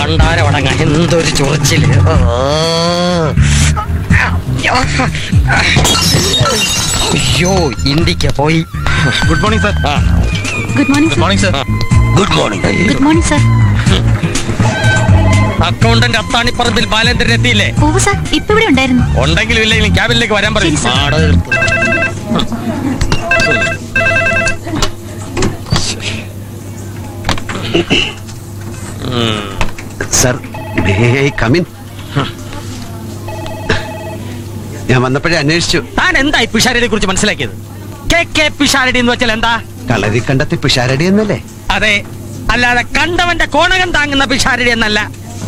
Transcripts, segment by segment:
പണ്ടാരമടങ്ങ എന്തൊരു ചൊറിച്ചില്. അയ്യോ, ഇന്ത്യക്ക് പോയി. Good morning sir. Good morning good morning sir. Good morning. Good morning sir. Accountant അത്താണിപ്പറമ്പിൽ Balendran എത്തിയില്ലേ? ഓ sir, ഇപ്പൊ ഇവിടെ ഉണ്ടായിരുന്നു. ഉണ്ടെങ്കിലും ഇല്ലെങ്കിലും ക്യാബിനിലേക്ക് വരാൻ പറയും. Sir, come in. ഞാൻ വന്നപ്പോഴേ അന്വേഷിച്ചു. താൻ എന്താ ഈ പിഷാരടിയെ കുറിച്ച് മനസ്സിലാക്കിയത്? കെ പിഷാരടി എന്ന് വെച്ചാൽ എന്താ? കളരി കണ്ടത്തി പിഷാരടി എന്നല്ലേ? അതെ, അല്ലാതെ കണ്ടവന്റെ കോണകം താങ്ങുന്ന പിഷാരടി എന്നല്ല.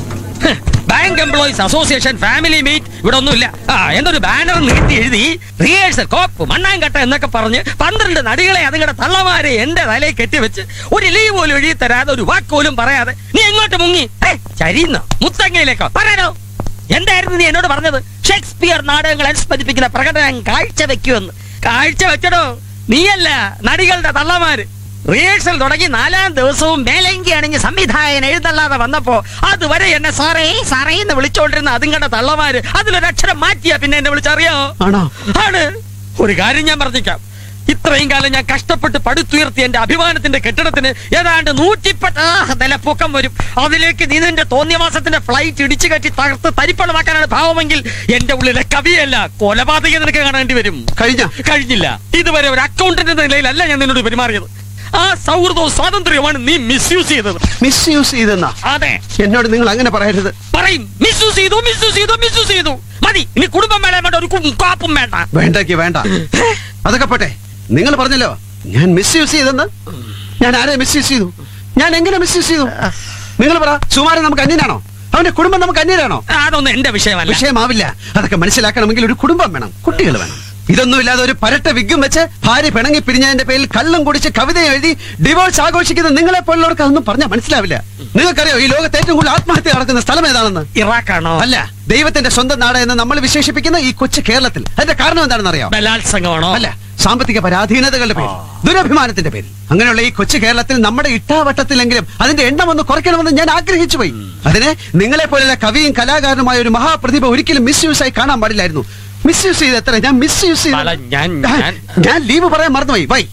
Bank employees association family meet ഇവിടെ ഒന്നുമില്ല. എന്നൊരു ബാനർ നീട്ടി എഴുതി റിഹേഴ്സൽ കോപ്പ് മണ്ണാങ്കട്ട എന്നൊക്കെ പറഞ്ഞ് 12 നടികളെ അതുങ്ങളുടെ തള്ളമാരെ എന്റെ തലയിൽ കെട്ടിവെച്ച് ഒരു ലീവ് പോലും എഴുതി തരാതെ ഒരു വാക്ക് പോലും പറയാതെ നീ എങ്ങോട്ട് മുങ്ങി? ചരിയുന്ന മുത്തങ്ങയിലേക്കോ? പറയാനോ? എന്തായിരുന്നു നീ എന്നോട് പറഞ്ഞത്? ഷേക്സ്പിയർ നാടകങ്ങൾ അനുസ്മരിപ്പിക്കുന്ന പ്രകടനം കാഴ്ചവെക്കുമെന്ന്. കാഴ്ച വെച്ചടോ നീയല്ല, നടികളുടെ തള്ളമാര്. റിഹേഴ്സൽ തുടങ്ങി 4ാം ദിവസവും മേലങ്കി അണിഞ്ഞ് സംവിധായകൻ എഴുന്നല്ലാതെ വന്നപ്പോ അതുവരെ എന്നെ സാറേ സാറേ എന്ന് വിളിച്ചോണ്ടിരുന്ന അതുങ്ങളുടെ തള്ളമാര് അതിലൊരക്ഷരം മാറ്റിയാ പിന്നെ എന്നെ വിളിച്ചറിയാമോ? ആണ്. ഒരു കാര്യം ഞാൻ പറഞ്ഞേക്കാം, ഇത്രയും കാലം ഞാൻ കഷ്ടപ്പെട്ട് പടുത്തുയർത്തി എന്റെ അഭിമാനത്തിന്റെ കെട്ടിടത്തിന് ഏതാണ്ട് 110 നില പൊക്കം വരും. അതിലേക്ക് നീ നിന്റെ തോന്നിയമാസത്തിന്റെ ഫ്ലൈറ്റ് ഇടിച്ചു കയറ്റി തകർത്ത് തരിപ്പണമാക്കാനാണ് ഭാവമെങ്കിൽ എന്റെ ഉള്ളിലെ കവിയല്ല കൊലപാതകം നിനക്ക് കാണേണ്ടി വരും. കഴിഞ്ഞില്ല. ഇതുവരെ ഒരു അക്കൗണ്ടന്റ് എന്ന നിലയിലല്ല ഞാൻ നിന്നോട് പെരുമാറിയത്. ആ സൗഹൃദവും സ്വാതന്ത്ര്യമാണ് നീ മിസ്യൂസ് ചെയ്തത്. മിസ്യൂസ് ചെയ്തെന്നാ? അതെ. എന്നോട് നിങ്ങൾ അങ്ങനെ പറയരുത്. പറയും. മിസ്യൂസ് ചെയ്തു, മിസ്യൂസ് ചെയ്തു, മിസ്യൂസ് ചെയ്തു. മതി. ഇനി കുടുംബം വേണ്ട, ഒരു കാപ്പും വേണ്ട. വേണ്ടക്ക് വേണ്ട. അതൊക്കെ പോട്ടെ. നിങ്ങൾ പറഞ്ഞല്ലോ ഞാൻ മിസ്യൂസ് ചെയ്തെന്ന്. ഞാൻ ആരെ മിസ്യൂസ് ചെയ്തു? ഞാൻ എങ്ങനെ മിസ്യൂസ് ചെയ്തു? നിങ്ങൾ പറ. സുമാരൻ നമുക്ക് അന്യനാണോ? അവന്റെ കുടുംബം നമുക്ക് അന്യരാണോ? അതൊന്നും എന്റെ വിഷയമല്ല. വിഷയമാവില്ല. അതൊക്കെ മനസ്സിലാക്കണമെങ്കിൽ ഒരു കുടുംബം വേണം, കുട്ടികൾ വേണം. ഇതൊന്നുമില്ലാതെ ഒരു പരട്ട വിഗ്ഗും വെച്ച് ഭാര്യ പിണങ്ങി പിരിഞ്ഞതിന്റെ പേരിൽ കള്ളും കുടിച്ച് കവിത എഴുതി ഡിവോഴ്സ് ആഘോഷിക്കുന്ന നിങ്ങളെ പോലുള്ളവർക്ക് അതൊന്നും പറഞ്ഞാൽ മനസ്സിലാവില്ല. നിങ്ങൾക്കറിയോ ഈ ലോകത്ത് ഏറ്റവും കൂടുതൽ ആത്മഹത്യ നടക്കുന്ന സ്ഥലം ഏതാണെന്ന്? ഇറാഖാണോ? അല്ല, ദൈവത്തിന്റെ സ്വന്തം നാട് എന്ന് നമ്മൾ വിശേഷിപ്പിക്കുന്ന ഈ കൊച്ചു കേരളത്തിൽ. അതിന്റെ കാരണം എന്താണെന്ന് അറിയാം? ബലാത്സംഗമാണോ? അല്ല, സാമ്പത്തിക പരാധീനതകളുടെ പേരിൽ, ദുരഭിമാനത്തിന്റെ പേരിൽ. അങ്ങനെയുള്ള ഈ കൊച്ചു കേരളത്തിൽ നമ്മുടെ ഇട്ടാവട്ടത്തിലെങ്കിലും അതിന്റെ എണ്ണം ഒന്ന് കുറയ്ക്കണമെന്ന് ഞാൻ ആഗ്രഹിച്ചു പോയി. അതിന് നിങ്ങളെ പോലുള്ള കവിയും കലാകാരനുമായ ഒരു മഹാപ്രതിഭ ഒരിക്കലും മിസ്യൂസ് ആയി കാണാൻ പാടില്ലായിരുന്നു. മിസ്യൂസ് ചെയ്ത് എത്ര? ഞാൻ മിസ്യൂസ് ചെയ്തു. ഞാൻ ലീവ് പറയാൻ മറന്നുപോയി.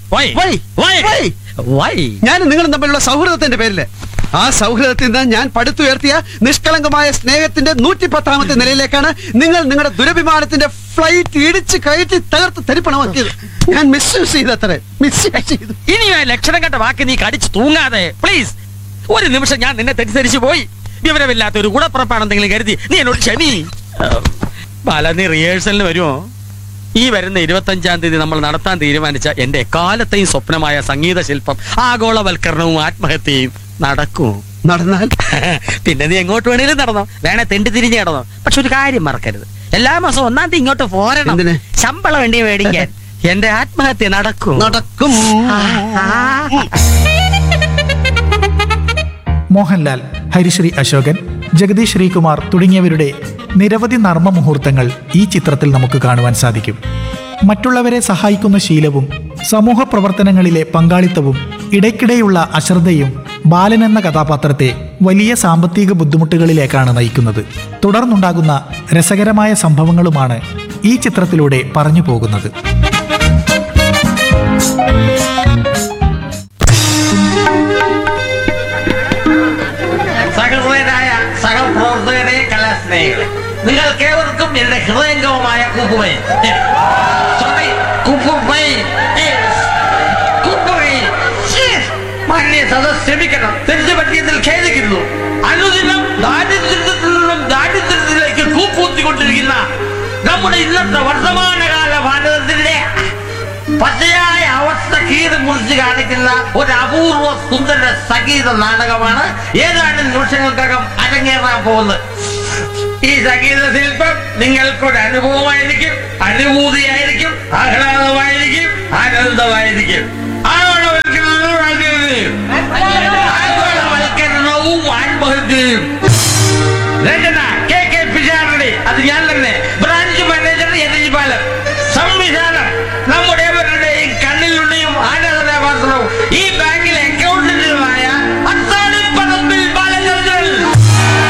ഞാൻ നിങ്ങളും തമ്മിലുള്ള സൗഹൃദത്തിന്റെ പേരില്, ആ സൗഹൃദത്തിൽ നിന്ന് ഞാൻ പടുത്തുയർത്തിയ നിഷ്കളങ്കമായ സ്നേഹത്തിന്റെ 110ാമത്തെ നിലയിലേക്കാണ് നിങ്ങൾ നിങ്ങളുടെ ദുരഭിമാനത്തിന്റെ ഫ്ലൈറ്റ് ഇടിച്ച് കയറ്റി തകർത്ത് തരിപ്പണമാക്കിയത്. ഞാൻ മിസ്യൂസ് ചെയ്തത്രേ. മിസ്യൂസ് ചെയ്തു. ഇനി ലക്ഷണം കണ്ട വാക്ക് നീ കടിച്ചു തൂങ്ങാതെ പ്ലീസ്. ഒരു നിമിഷം ഞാൻ നിന്നെ തെറ്റിദ്ധരിച്ചു പോയി. വിവരമില്ലാത്ത ഒരു ഗുണപ്പുറപ്പാണെന്തെങ്കിലും കരുതി നീ എന്നോട് ക്ഷമി. ബാല, നീ റിഹേഴ്സലിന് വരുമോ? ഈ വരുന്ന 25-ാം തീയതി നമ്മൾ നടത്താൻ തീരുമാനിച്ച എന്റെ എക്കാലത്തെയും സ്വപ്നമായ സംഗീത ശില്പം, ആഗോളവൽക്കരണവും ആത്മഹത്യയും നടക്കൂ. നടന്നാൽ പിന്നെ നീ എങ്ങോട്ട് വേണേലും നടന്നോ, വേണേ തെണ്ടി തിരിഞ്ഞ് നടന്നോ. പക്ഷെ ഒരു കാര്യം മറക്കരുത്, എല്ലാ മാസവും 1-ാം തീയതി ഇങ്ങോട്ട് പോരണം. ശമ്പളം വേണ്ടി മേടിക്കാൻ. എന്റെ ആത്മഹത്യ നടക്കും. മോഹൻലാൽ, ഹരിശ്രീ അശോകൻ, ജഗദീഷ് ശ്രീകുമാർ തുടങ്ങിയവരുടെ നിരവധി നർമ്മ മുഹൂർത്തങ്ങൾ ഈ ചിത്രത്തിൽ നമുക്ക് കാണുവാൻ സാധിക്കും. മറ്റുള്ളവരെ സഹായിക്കുന്ന ശീലവും സമൂഹ പ്രവർത്തനങ്ങളിലെ പങ്കാളിത്തവും ഇടയ്ക്കിടെയുള്ള അശ്രദ്ധയും ബാലൻ എന്ന കഥാപാത്രത്തെ വലിയ സാമ്പത്തിക ബുദ്ധിമുട്ടുകളിലേക്കാണ് നയിക്കുന്നത്. തുടർന്നുണ്ടാകുന്ന രസകരമായ സംഭവങ്ങളുമാണ് ഈ ചിത്രത്തിലൂടെ പറഞ്ഞു പോകുന്നത്. നിങ്ങൾക്കേവർക്കും എന്റെ ഹൃദയംഗമമായ ക്ഷമിക്കണം, തെറ്റു പറ്റിയതിൽ ഖേദിക്കുന്നു. അനുദിനം ദാരിദ്ര്യത്തിൽ നിന്നും ദാരിദ്ര്യത്തിലേക്ക് കൂപ്പൂത്തിക്കൊണ്ടിരിക്കുന്ന നമ്മുടെ ഇന്നത്തെ വർത്തമാനകാല ഭാരതത്തിന്റെ പച്ചയായ അവസ്ഥ കീറി മുറിച്ച് കാണിക്കുന്ന ഒരു അപൂർവ സുന്ദര സംഗീത നാടകമാണ് ഏതാനും നിമിഷങ്ങൾക്കകം അരങ്ങേറാൻ പോകുന്നത്. ഈ സംഗീത ശില്പം നിങ്ങൾക്കൊരു അനുഭവമായിരിക്കും, അനുഭൂതിയായിരിക്കും, ആഹ്ലാദമായിരിക്കും, ആനന്ദമായിരിക്കും. ആഗോളവൽക്കരണവും ആത്മഹത്യയും. രചന കെ പിഷാരടി, അത് ഞാൻ തന്നെ. ബ്രാഞ്ച് മാനേജർ ബാലൻ. സംവിധാനം നമ്മുടെ ഏവരുടെയും കണ്ണിലുണ്ണിയും ആരാധനാപാത്രവും ഈ ബാങ്കിലെ അക്കൗണ്ടന്റുമായ അത്താണിപ്പറമ്പിൽ ബാലചന്ദ്രൻ.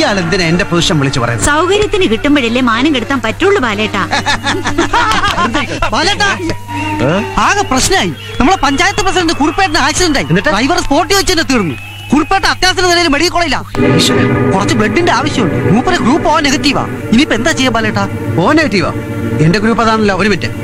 ഇയാൾ എന്തിനാ എന്റെ പൊസിഷൻ വിളിച്ചു പറയുന്നത്? സൗകര്യത്തിന് കിട്ടുമ്പോഴല്ലേ മാനം കെടുത്താൻ പറ്റുള്ളൂ ബാലേട്ടാ. ബാലേട്ടാ, ആകെ പ്രശ്നമായി. നമ്മളെ പഞ്ചായത്ത് പ്രസിഡന്റ് കുറിപ്പേട്ടന് ആക്സിഡന്റ് ആയി. എന്നിട്ട്? ഡ്രൈവർ സ്പോട്ടിൽ വെച്ച് തന്നെ തീർന്നു. കുറിപ്പേട്ട അത്യാവശ്യ നിലയിൽ മെഡിക്കൽ കോളേജിലാ. കുറച്ച് ബ്ലഡിന്റെ ആവശ്യമുണ്ട്. മൂപ്പരെ ഗ്രൂപ്പ് ഓ നെഗറ്റീവാ. ഇനിയിപ്പോ എന്താ ചെയ്യാ ബാലേട്ടാ? ഓ നെഗറ്റീവാ? എന്റെ ഗ്രൂപ്പ് അതാണല്ലോ. ഒരു മിനിറ്റ്.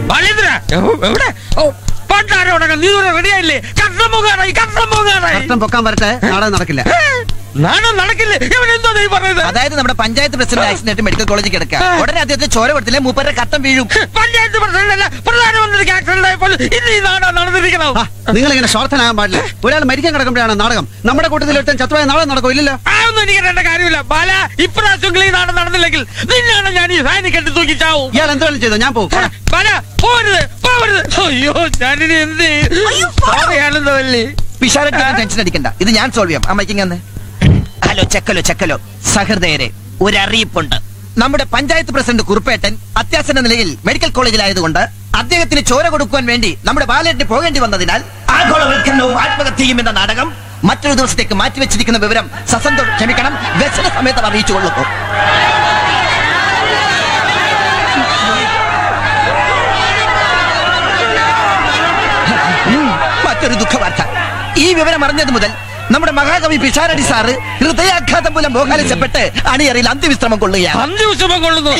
റെഡിയായില്ലേ? കഷ്ടം പൊക്കാൻ വരട്ടെ, നാടകം നടക്കില്ല. നടക്കില്ലേ? ഇവനെന്തോ നീ പറഞ്ഞത്? അതായത് നമ്മുടെ പഞ്ചായത്ത് പ്രസിഡന്റ് ആക്സിഡന്റ് മെഡിക്കൽ കോളേജിൽ കിടക്കുക. ഉടനെ അദ്ദേഹത്തെ ചോര കൊടുത്തില്ലേ മൂപ്പരുടെ കട്ടം വീഴും. പഞ്ചായത്ത് പ്രസിഡന്റ് പ്രധാനമന്ത്രിക്ക് ആക്സിഡന്റ് ആയപ്പോൾ ഇന്ന് ഈ നാടാ നടന്നിരിക്കണം. നിങ്ങൾ ഇങ്ങനെ സ്വാർത്ഥനാകാൻ പാടില്ല. ഒരാൾ മരിക്കാൻ കിടക്കുമ്പോഴാണ് നാടകം. നമ്മുടെ കൂട്ടത്തിൽ ഒറ്റ ചത്തുവായ നാടകം നടക്കും ഇല്ലല്ലോ. അതൊന്നും എനിക്ക് കണ്ട കാര്യമില്ല ബാല. ഇപ്രാവശ്യം ഈ നാട് നടന്നില്ലെങ്കിൽ നിന്നാണ് ഞാൻ ഈ ഫാനി കെട്ടി തൂക്കിച്ചാവും. ഇയാൾ എന്തെങ്കിലും ചെയ്തോ, ഞാൻ പോകും. ബാല പോവരുത്, പോവരുത്. അയ്യോ ഞാനിനി എന്ത് പറയാണെന്നല്ലേ. ടെൻഷൻ അടിക്കണ്ട, ഇത് ഞാൻ സോൾവ് ചെയ്യാം. അമ്മയ്ക്ക് ഹലോ ചെക്കലോ സഹൃദയരെ, ഒരു അറിയിപ്പുണ്ട്. നമ്മുടെ പഞ്ചായത്ത് പ്രസിഡന്റ് കുറുപ്പേട്ടൻ അത്യാസന്ന നിലയിൽ മെഡിക്കൽ കോളേജിലായതുകൊണ്ട് അദ്ദേഹത്തിന് ചോര കൊടുക്കുവാൻ വേണ്ടി നമ്മുടെ ബാലേട്ടിന് പോകേണ്ടി വന്നതിനാൽ ആഗോളവൽക്കരണവും ആത്മഹത്യയും എന്ന നാടകം മറ്റൊരു ദിവസത്തേക്ക് മാറ്റിവെച്ചിരിക്കുന്ന വിവരം സസന്തോഷം ക്ഷമിക്കണം, വ്യസന സമയത്ത് അറിയിച്ചു കൊള്ളുന്നു. മറ്റൊരു ദുഃഖവാർത്ത. ഈ വിവരം അറിഞ്ഞത് മുതൽ നമ്മുടെ മഹാകവി പിഷാരടി സാറ് ഹൃദയാഘാതം മൂലം മോഹാലിച്ചപ്പെട്ട് അണിയറയിൽ അന്ത്യവിശ്രമം കൊള്ളുകയാണ്. അന്ത്യവിശ്രമം കൊള്ളുന്നു.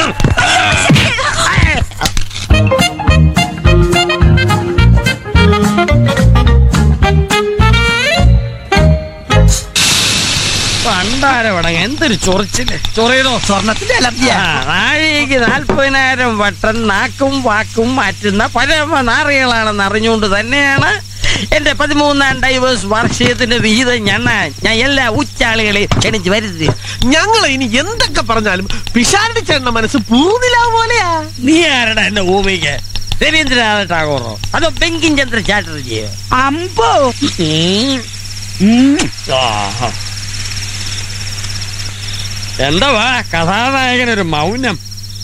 പണ്ടാരവടങ്ങ എന്തൊരു ചൊറിച്ചില്. ചൊറിയണോ? സ്വർണത്തിന്റെ അലർജിയാ. നാഴികക്ക് 40,000 വട്ടം നാക്കും വാക്കും മാറ്റുന്ന പരമനാറികളാണെന്ന് അറിഞ്ഞുകൊണ്ട് തന്നെയാണ് എന്റെ 13ാം ഡൈവേഴ്സ് വാർഷികത്തിന്റെ വിഹിതം ഞാൻ എല്ലാ ഉച്ചാളികളെയും ക്ഷണിച്ച് വരുത്തി. ഞങ്ങൾ ഇനി എന്തൊക്കെ പറഞ്ഞാലും പിഷാരടി ചേട്ടന്റെ മനസ്സ് പൂർണ്ണിലാ പോലെയാ. നീ ആരടാ എന്റെ ഭൂമിക്ക്? രവീന്ദ്രനാഥ ടാഗോറോ അതോ ബങ്കിം ചന്ദ്ര ചാറ്റർജിയോ? അമ്പോ എന്താ കഥാനായകനൊരു മൗനം?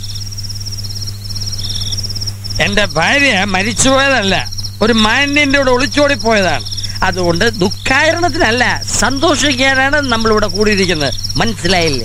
എന്റെ ഭാര്യ മരിച്ചുപോയതല്ല, ഒരു മാന്യന്റെ കൂടെ ഒളിച്ചോടിപ്പോയതാണ്. അതുകൊണ്ട് ദുഃഖാരണത്തിനല്ല, സന്തോഷിക്കാനാണ് നമ്മളിവിടെ കൂടിയിരിക്കുന്നത്. മനസ്സിലായില്ലേ?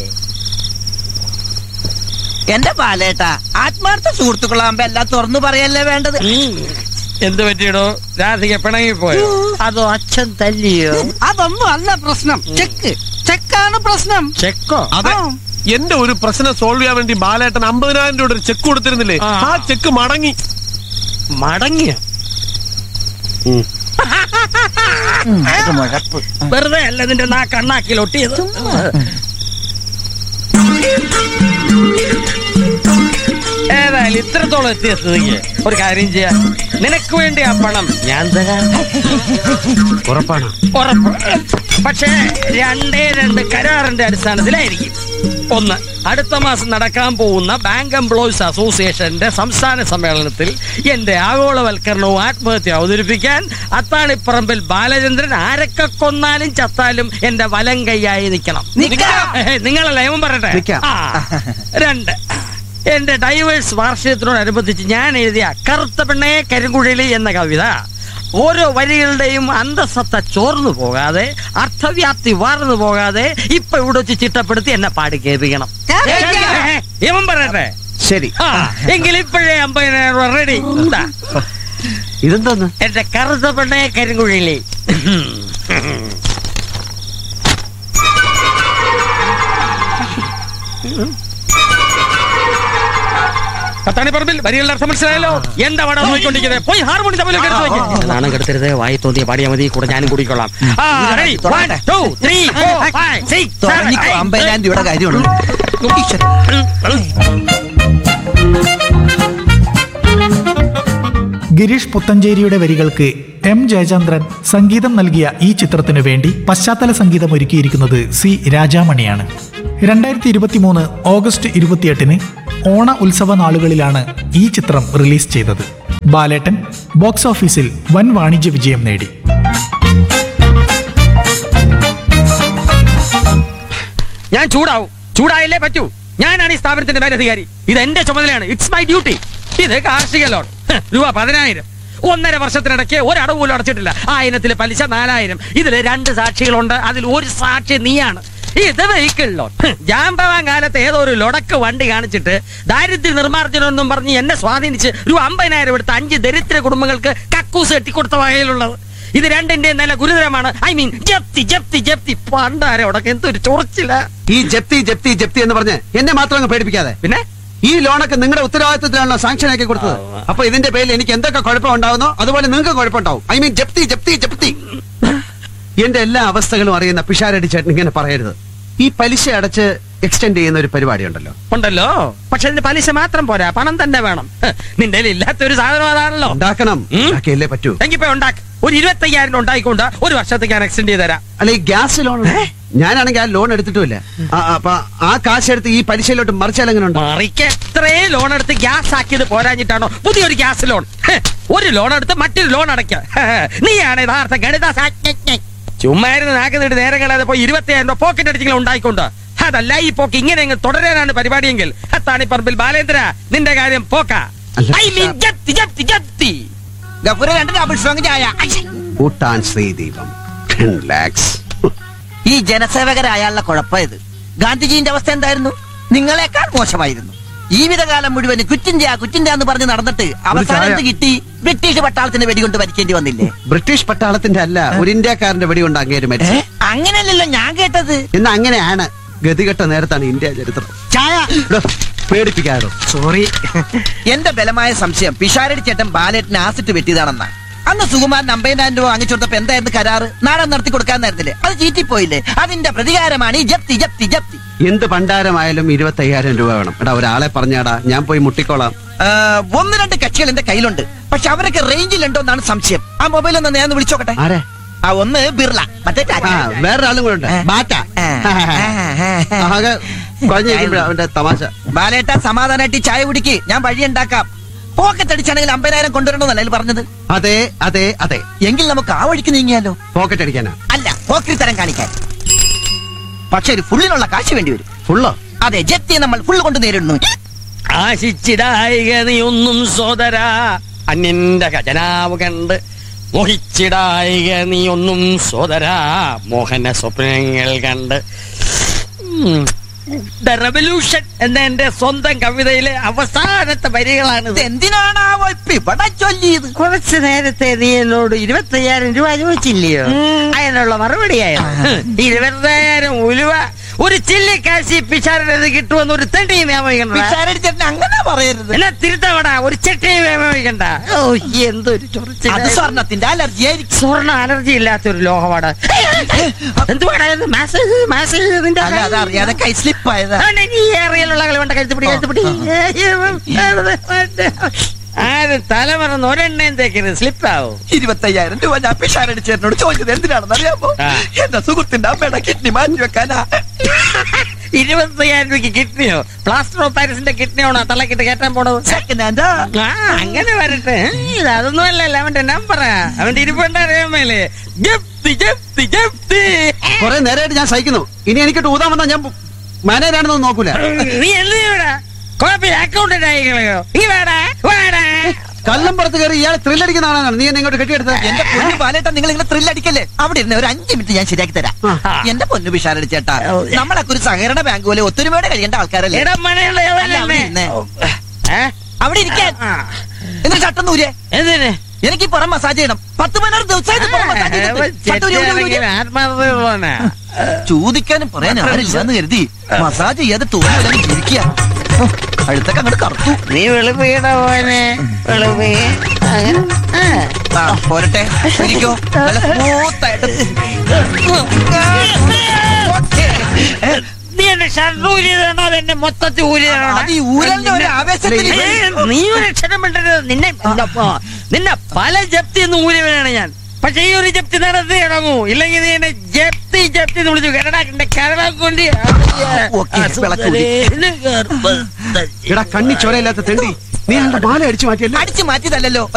എന്റെ ബാലേട്ടാ, ആത്മാർത്ഥ സുഹൃത്തുക്കളാകുമ്പോ എല്ലാം തുറന്നു പറയല്ലേ വേണ്ടത്. എന്ത് പറ്റിയിടോ? രാധിക പിണങ്ങിപ്പോയോ അതോ അച്ഛൻ തല്ലിയോ? അതൊന്നും അല്ല പ്രശ്നം. ചെക്കാണ് പ്രശ്നം. ചെക്കോ? അതെ, എന്റെ ഒരു പ്രശ്നം സോൾവ് ചെയ്യാൻ വേണ്ടി ബാലേട്ടൻ 50,000 രൂപ ഒരു ചെക്ക് കൊടുത്തിരുന്നില്ലേ? ആ ചെക്ക് മടങ്ങിയ വെറുതെ അല്ല നിന്റെ കണ്ണാക്കിൽ ഒട്ടിയത്. ഏതായാലും ഇത്രത്തോളം എത്തിയ സ്ഥിതിക്ക് ഒരു കാര്യം ചെയ്യാം. നിനക്ക് വേണ്ടി ആ പണം ഞാൻ തരാം. ഉറപ്പാണ്? ഉറപ്പ്. പക്ഷേ 2 കരാറിന്റെ അടിസ്ഥാനത്തിലായിരിക്കും. ഒന്ന്, അടുത്ത മാസം നടക്കാൻ പോകുന്ന ബാങ്ക് എംപ്ലോയീസ് അസോസിയേഷന്റെ സംസ്ഥാന സമ്മേളനത്തിൽ എന്റെ ആഗോളവൽക്കരണവും ആത്മഹത്യ അവതരിപ്പിക്കാൻ അത്താണിപ്പറമ്പിൽ ബാലചന്ദ്രൻ ആരൊക്കെ കൊന്നാലും ചത്താലും എന്റെ വലം കൈയായി നിൽക്കണം. നിങ്ങളല്ല ഏവൻ പറയട്ടെ. 2, എന്റെ ഡൈവേഴ്സ് വാർഷികത്തിനോടനുബന്ധിച്ച് ഞാൻ എഴുതിയ കറുത്ത പെണ്ണേ കരിങ്കുഴലി എന്ന കവിത ഓരോ വരികളുടെയും അന്തസത്ത ചോർന്നു പോകാതെ, അർത്ഥവ്യാപ്തി വാർന്നു പോകാതെ ഇപ്പൊ ഇവിടെ വെച്ച് ചിട്ടപ്പെടുത്തി എന്നെ പാടി കേൾപ്പിക്കണം. ഇവൻ പറയട്ടെ. ശരി, എങ്കിൽ ഇപ്പോഴേ 50,000 രൂപ റെഡി. ഇതെന്തോന്ന്? എന്റെ കറുത്ത പെണ്ണേ കരിങ്കുഴലി. കത്താണിപ്പറമ്പിൽ വരികളുടെ അർത്ഥം മനസ്സിലായല്ലോ? എന്താ വട നോക്കിക്കൊണ്ടിരിക്കുന്നത്? പോയി ഹാർമോണി തമ്മിലൊക്കെ എടുത്ത് വെക്ക്. നാണം കെടുത്തരുത്, വായി തോന്നിയ പാടിയാ മതി, കൂടെ ഞാനും കൂടിക്കൊള്ളാം. 1 2 3 4 5 6 50,000 രൂപയുടെ കാര്യമുള്ളൂ. ഗിരീഷ് പുത്തഞ്ചേരിയുടെ വരികൾക്ക് എം ജയചന്ദ്രൻ സംഗീതം നൽകിയ ഈ ചിത്രത്തിനു വേണ്ടി പശ്ചാത്തല സംഗീതം ഒരുക്കിയിരിക്കുന്നത് സി രാജാമണിയാണ്. 2023 ഓഗസ്റ്റ് 28-ന് ഓണ ഉത്സവ നാളുകളിലാണ് ഈ ചിത്രം റിലീസ് ചെയ്തത്. ബാലേട്ടൻ ബോക്സ് ഓഫീസിൽ വൻ വാണിജ്യ വിജയം നേടി. ഞാൻ ചൂടായില്ലേ പറ്റൂ. ഞാനാണ് ഈ സ്ഥാപനത്തിന്റെ മേലധികാരി. ഇത് എന്റെ ചുമതലയാണ്. It's my duty. ഇത് കാർഷിക ലോൺ രൂപ 10,000. 1.5 വർഷത്തിനിടയ്ക്ക് ഒരടവ് പോലും അടച്ചിട്ടില്ല. 1000-ലെ പലിശ 4,000. ഇതില് 2 സാക്ഷികളുണ്ട്. അതിൽ ഒരു സാക്ഷി നീയാണ്. ഇത് വെഹിക്കിൾ ലോൺ. ജാമ്പവാൻ കാലത്ത് ഏതോ ഒരു ലൊടക്ക് വണ്ടി കാണിച്ചിട്ട് ദാരിദ്ര്യ നിർമ്മാർജ്ജനം എന്നും പറഞ്ഞ് എന്നെ സ്വാധീനിച്ച് ഒരു 50,000 എടുത്ത് 5 ദരിദ്ര കുടുംബങ്ങൾക്ക് കക്കൂസ് കെട്ടിക്കൊടുത്ത വകയിലുള്ളത്. ഇത് രണ്ടിന്റെ നില ഗുരുതരമാണ്. ഐ മീൻ ജപ്തി ജപ്തി ജപ്തി. പണ്ടാരെ ഉടക്കം എന്തൊരു ചൊറച്ചില്ല. ഈ ജപ്തി ജപ്തി ജപ്തി എന്ന് പറഞ്ഞ് എന്നെ മാത്രം അങ്ങ് പേടിപ്പിക്കാതെ. പിന്നെ ഈ ലോണൊക്കെ നിങ്ങളുടെ ഉത്തരവാദിത്തത്തിലാണല്ലോ സാങ്ഷൻ ആക്കി കൊടുത്തത്. അപ്പൊ ഇതിന്റെ പേരിൽ എനിക്ക് എന്തൊക്കെ കുഴപ്പം ഉണ്ടാവുന്നോ അതുപോലെ നിങ്ങൾക്ക് കുഴപ്പമുണ്ടാവും. ഐ മീൻ ജപ്തി ജപ്തി ജപ്തി. എന്റെ എല്ലാ അവസ്ഥകളും അറിയുന്ന പിഷാരടി ചേട്ടൻ ഇങ്ങനെ പറയരുത്. ഈ പലിശ അടച്ച് എക്സ്റ്റെൻഡ് ചെയ്യുന്ന ഒരു പരിപാടി ഉണ്ടല്ലോ. പക്ഷെ അതിന്റെ പലിശ മാത്രം പോരാ, പണം തന്നെ വേണം. നിന്റെ ഇല്ലാത്തൊരു സാധനം അതാണല്ലോ. ഉണ്ടാക്കണം, ഉണ്ടാക്കിയല്ലേ പറ്റൂ. എങ്കിപ്പോ ഉണ്ടാക്ക്. ഒരു 25,000 ഉണ്ടായിക്കൊണ്ട് ഒരു വർഷത്തേക്ക് ഞാൻ എക്സ്റ്റെൻഡ് ചെയ്ത് തരാം. അല്ല, ഈ ഗ്യാസ് ലോൺ ഞാനാണെങ്കിൽ ആ ലോൺ എടുത്തിട്ടുമില്ല. അപ്പൊ ആ കാശ് എടുത്ത് ഈ പലിശയിലോട്ട് മറിച്ചാൽ എങ്ങനെ ഉണ്ട്? മറിക്ക് എത്രേ ലോൺ എടുത്ത് ഗ്യാസ് ആക്കിയത് പോരാഞ്ഞിട്ടാണോ പുതിയൊരു ഗ്യാസ് ലോൺ? ഒരു ലോൺ എടുത്ത് മറ്റൊരു ലോൺ അടയ്ക്ക. നീയാണ് യഥാർത്ഥ ഗണിത. ചുമ്മായിരുന്നു നാക്കുന്നിട്ട് നേരം കളയാതെ പോയി 25,000 രൂപ പോക്കറ്റ് അടിച്ചെങ്കിലും ഉണ്ടായിക്കൊണ്ട്. അതല്ല ഈ പോക്ക് ഇങ്ങനെ തുടരാനാണ് പരിപാടിയെങ്കിൽ താണിപ്പറമ്പിൽ ബാലേന്ദ്ര നിന്റെ കാര്യം പോക്ക. ഐ മീൻ ജപ്തി ജപ്തി ജപ്തി. ഭൂട്ടാൻ ശ്രീദീപം 10 lakhs. ഈ ജനസേവകരായുള്ള കുഴപ്പം ഇത്. ഗാന്ധിജീന്റെ അവസ്ഥ എന്തായിരുന്നു? നിങ്ങളെക്കാൾ മോശമായിരുന്നു. ജീവിതകാലം മുഴുവൻ കുറ്റിന്ത്യ കുറ്റിന്ത്യ എന്ന് പറഞ്ഞ് നടന്നിട്ട് അവസാനം കിട്ടി ബ്രിട്ടീഷ് പട്ടാളത്തിന്റെ വെടികൊണ്ട് മരിക്കേണ്ടി വന്നില്ലേ? ബ്രിട്ടീഷ് പട്ടാളത്തിന്റെ അല്ല, ഒരു ഇന്ത്യക്കാരന്റെ വെടികൊണ്ട് അങ്ങേര് മരിച്ചു. അങ്ങനെയല്ലല്ലോ ഞാൻ കേട്ടത്. എന്നാ അങ്ങനെയാണ്. ഗതികെട്ട നേരത്താണ് ഇന്ത്യ ചരിത്രം. ചായ പേടിപ്പിക്കാറോ? സോറി. എന്റെ ബലമായ സംശയം പിഷാരടി ചേട്ടൻ ബാലേട്ടിന് ആസിറ്റ് വെട്ടിയതാണെന്നാ. അന്ന് സുകുമാരൻ 50,000 രൂപ വാങ്ങിച്ചു കൊടുത്തപ്പോ എന്തായിരുന്നു കരാറ്? നാടൻ നടത്തി കൊടുക്കാന്നായിരുന്നില്ലേ? അത് ചീറ്റിപ്പോയില്ലേ? അതിന്റെ പ്രതികാരമാണ് ഈ ജപ്തി ജപ്തി ജപ്തി. എന്ത് പണ്ടാരമായാലും 25,000 രൂപ വേണം. എടാ, ഒരാളെ പറഞ്ഞാടാ, ഞാൻ പോയി മുട്ടിക്കോളാം. 1-2 കക്ഷികൾ എന്റെ കയ്യിലുണ്ട്. പക്ഷെ അവരൊക്കെ റേഞ്ചിലുണ്ടോ എന്നാണ് സംശയം. ആ മൊബൈൽ ഒന്ന് ഞാൻ വിളിച്ചോക്കട്ടെ. ആരെ? ഒന്ന് ബിർള, മറ്റേ വേറൊരാളും കൂടെ ഉണ്ട്, ബാറ്റ. അവന്റെ തമാശ. ബാലേട്ട സമാധാനമായിട്ട് ചായ കുടിക്ക്, ഞാൻ വഴിയുണ്ടാക്കാം. പോക്കറ്റ് അടിച്ചാണെങ്കിൽ 50,000 കൊണ്ടുവരണമെന്നല്ല അതിൽ പറഞ്ഞത്. അതെ അതെ അതെ. എങ്കിൽ നമുക്ക് ആ വഴിക്ക് നീങ്ങിയാലോ? പോക്കറ്റ് അടിക്കാനാ? അല്ല, പോക്കറ്റ് തരം കാണിക്കാൻ. പക്ഷെ ഒരു ഫുള്ളിനുള്ള കാശ് വേണ്ടി വരും. ഫുള്ളോ? അതെ, ജപ്തി നമ്മൾ ഫുള്ള് കൊണ്ട് നേരിടുന്നു. ആശിച്ചിടായിക നീ ഒന്നും സോദരാ, അന്യന്റെ ഖജനാവ് കണ്ട് മോഹിച്ചിടായിക നീ ഒന്നും സോദരാ, മോഹന സ്വപ്നങ്ങൾ കണ്ട്. ദ റെവല്യൂഷൻ എന്ന എന്റെ സ്വന്തം കവിതയിലെ അവസാനത്തെ വരികളാണ്. എന്തിനാണ് ഇവിടെ ചൊല്ലിയത്? കുറച്ചു നേരത്തെ നീ എന്നോട് 25,000 രൂപ ചോദിച്ചില്ലയോ? അതിനുള്ള മറുപടിയായിരുന്നു 25,000 ഉലുവ. ഒരു ചില്ലിക്കാശി പിഷാരത് കിട്ടുമെന്ന് ഒരു തെണ്ടി നിയമം. പിഷാരടി ചേട്ടൻ അങ്ങനെ പറയരുത്. എന്നാ തിരുത്തവടാ, ഒരു ചെട്ടി നിയമിക്കണ്ട. ഓ, എന്തൊരു അത് സ്വർണത്തിന്റെ അലർജി ആയിരിക്കും. സ്വർണ്ണ അലർജി ഇല്ലാത്തൊരു ലോഹമാണ്. എന്തുവാടാ അതറിയാതെ കൈ സ്ലിപ്പ് ആയതാ. ഈ ഏറിയലുള്ള കളി വേണ്ട. കഴുത്തുപിടി ആരും തലമറന്ന് ഒരെണ്ണയും തേക്കരുത്, സ്ലിപ്പ് ആവും. 25,000 രൂപ ഞാൻ പിഷാരടി ചേട്ടനോട് ചോദിച്ചത് എന്തിനാണെന്ന് അറിയാമോ? എന്റെ സുഹൃത്തിന്റെ അമ്മയുടെ കിഡ്നി മാറ്റി വെക്കാനാ. 25,000 രൂപയ്ക്ക് കിഡ്നിയോ? പ്ലാസ്റ്റർ ഓഫ് പാരീസിന്റെ കിഡ്നിയാണോ തലക്കിട്ട് കയറ്റാൻ പോണത്? സെക്കൻഡ് ഹാൻഡാ. അങ്ങനെ വരട്ടെ. അതൊന്നും അല്ലല്ലോ അവന്റെ നമ്പറാ. അവന്റെ ഇരിപ്പുണ്ട് അറിയാമല്ലേ? ജപ്തി ജപ്തി ജപ്തി. കുറെ നേരമായിട്ട് ഞാൻ സഹിക്കുന്നു. ഇനി എനിക്കിട്ട് ഊതാൻ വന്നാൽ ഞാൻ മാനേജാണെന്നൊന്നും നോക്കൂല. നീ എന്ത് ചെയ്യൂടാ? Copy accountant ആയിക്കളയോ? നീ വേടാ വേടാ. കള്ളം പുറത്ത് കയറി ഇയാൾ ത്രില്ലടിക്കുന്ന ആളാണ്. നീ എന്നെ ഇങ്ങോട്ട് കെട്ടിയെടുത്തത്. എന്റെ പൊന്നു ബാലേട്ടാ, നിങ്ങൾ ഇങ്ങനെ ത്രില്ലടിക്കല്ലേ? അവിടെ ഇരുന്ന് ഒരു 5 മിനിറ്റ് ഞാൻ ശരിയാക്കി തരാം. എന്റെ പൊന്നു പിഷാരടി ചേട്ടാ, നമ്മളൊക്കെ ഒരു സഹകരണ ബാങ്ക് പോലെ ഒത്തൊരുമയോടെ കഴിയേണ്ട ആൾക്കാരല്ലേ? അവിടെ ഇരിക്കാൻ. എന്നിട്ട് ചട്ടം ഊരേ. എന്തിന്? എനിക്ക് ഈ പുറം മസാജ് ചെയ്യണം. 10-15 ദിവസമായിട്ട് ചോദിക്കാനും പറയാനും ആരില്ലെന്ന് കരുതി മസാജ് ചെയ്യാതെ തോന്നി ഇരിക്കുക. അടുത്തൊക്കെ അങ്ങോട്ട് കറുത്തു. നീ വെളുപ്പീട പോനെ. വെളുപ്പീ പോരട്ടെ, ഇരിക്കോ. നല്ല സ്മൂത്തായിട്ട്. നീ എന്റെ ഷർട്ട് ഊരിയതാണോ അതെന്നെ മൊത്തത്തിൽ ഊരിയതാണോ? നീ ഒരു അക്ഷരം മിണ്ടരുത്. നിന്നെ പല ജപ്തി എന്ന് ഊരിയവനാണ് ഞാൻ. പക്ഷെ ഈ ഒരു ജപ്തി നടത്തി ഇറങ്ങൂ, ഇല്ലെങ്കിൽ നീ എന്നെ ജപ്തി ജപ്തി എന്ന് വിളിച്ചു. കേരള കൊണ്ട് കണ്ണി ചോരയില്ലാത്ത തെണ്ടി നീ മാല അടിച്ചു മാറ്റിയല്ലോ. അടിച്ചു മാറ്റിയതല്ലോ.